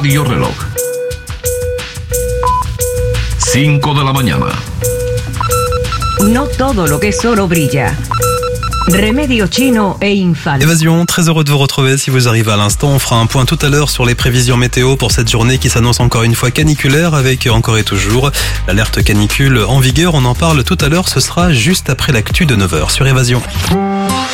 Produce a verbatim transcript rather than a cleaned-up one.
Radio Reloj. cinco de la mañana. No todo lo que es oro brilla. Remedio chino e infallible. Évasion, très heureux de vous retrouver. Si vous arrivez à l'instant, on fera un point tout à l'heure sur les prévisions météo pour cette journée qui s'annonce encore une fois caniculaire avec encore et toujours l'alerte canicule en vigueur. On en parle tout à l'heure, ce sera juste après l'actu de neuf heures sur Évasion.